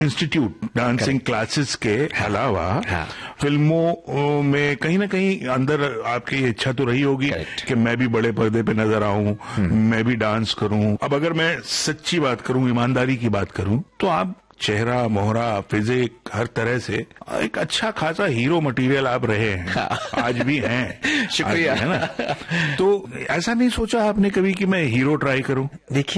Institute dancing classes के अलावा फिल्मों में कहीं ना कहीं अंदर आपकी इच्छा तो रही होगी कि मैं भी बड़े पर्दे पे नजर आऊं, मैं भी डांस करूं। अब अगर मैं सच्ची बात करूं, ईमानदारी की बात करूं, तो आप चेहरा, मोहरा, फिजिक, हर तरह से एक अच्छा खासा हीरो मटेरियल आप रहे हैं, आज भी हैं। शुक्रिया। है ना? तो ऐसा नहीं सोचा आपने कभी कि मैं हीरो ट्राई करूं? देखिए